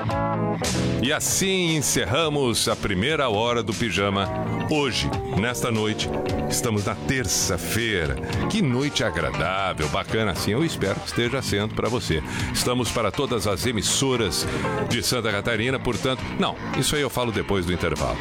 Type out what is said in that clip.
E assim encerramos a primeira hora do Pijama. Hoje, nesta noite, estamos na terça-feira. Que noite agradável, bacana assim. Eu espero que esteja sendo para você. Estamos para todas as emissoras de Santa Catarina, portanto... Não, isso aí eu falo depois do intervalo.